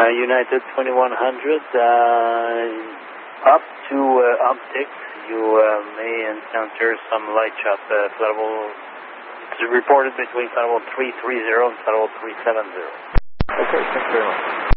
United 2100, up to optics, you may encounter some light shot flight level. It's reported between flight level 330 and flight level 370. Okay, thank you very much.